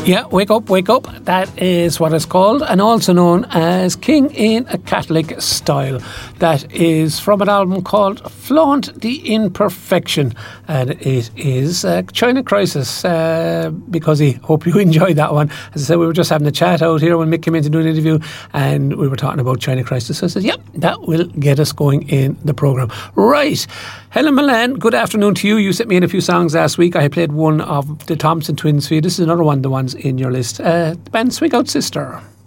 Yeah, Wake Up, Wake Up. That is what it's called, and also known as King in a Catholic Style. That is from an album called Flaunt the Imperfection, and it is China Crisis, because I hope you enjoyed that one. As I said, we were just having a chat out here when Mick came in to do an interview, and we were talking about China Crisis. So I said, yep, that will get us going in the programme. Right. Helen Milan, good afternoon to you. You sent me in a few songs last week. I played one of the Thompson Twins for you. This is another one of the ones in your list. The band Swig Out Sister.